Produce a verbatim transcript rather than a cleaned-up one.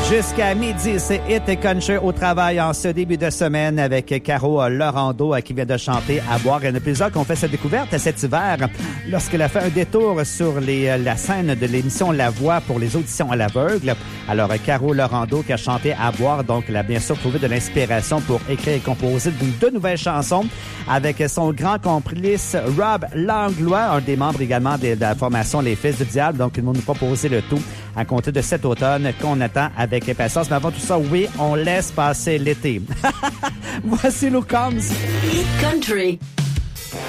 Jusqu'à midi, c'est Hit Country au travail en ce début de semaine avec Caro Laurando qui vient de chanter À boire. Il y en a plusieurs qui ont fait sa découverte cet hiver lorsqu'elle a fait un détour sur les, la scène de l'émission La Voix pour les auditions à l'aveugle. Alors, Caro Laurando qui a chanté À boire, donc elle a bien sûr trouvé de l'inspiration pour écrire et composer de nouvelles chansons avec son grand complice Rob Langlois, un des membres également de la formation Les Fils du Diable. Donc, ils vont nous proposer le tout à compter de cet automne qu'on attend avec impatience. Mais avant tout ça, oui, on laisse passer l'été. Voici Lou Combs. Hit Country.